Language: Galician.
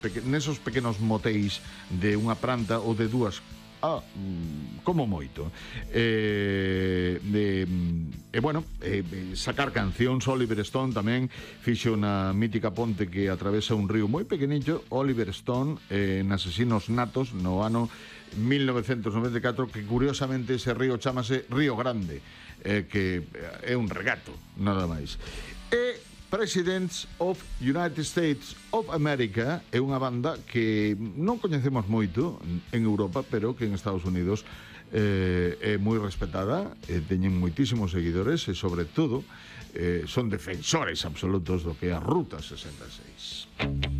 nesos pequenos motéis de unha planta ou de dúas, como moito. Bueno, sacar cancións. Oliver Stone tamén fixo na mítica ponte que atravesa un río moi pequenillo. Oliver Stone en Asesinos Natos no ano 1994, que curiosamente ese río chamase Río Grande, que é un regato, nada máis. Presidents of United States of America é unha banda que non coñecemos moito en Europa, pero que en Estados Unidos é moi respetada, teñen moitísimos seguidores e, sobre todo, son defensores absolutos do que é a Ruta 66.